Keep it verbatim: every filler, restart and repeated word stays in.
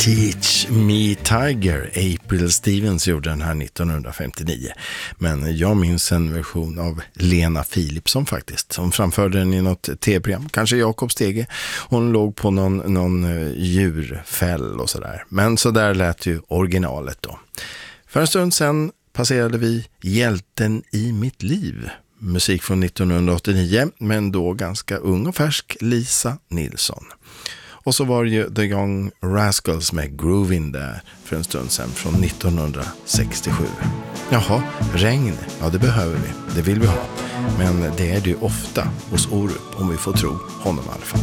Teach Me Tiger. April Stevens gjorde den här nittonhundrafemtionio. Men jag minns en version av Lena Philipsson faktiskt, som framförde den i något tv-program. Kanske Jakob Stege. Hon låg på någon, någon djurfäll och sådär. Men så där lät ju originalet då. För en stund sedan passerade vi Hjälten i mitt liv. Musik från nittonhundraåttionio, men då ganska ung och färsk Lisa Nilsson. Och så var det ju The Young Rascals med Groove In där för en stund sedan från nittonhundrasextiosju. Jaha, regn, ja det behöver vi, det vill vi ha. Men det är det ju ofta hos Orup, om vi får tro honom i alla fall.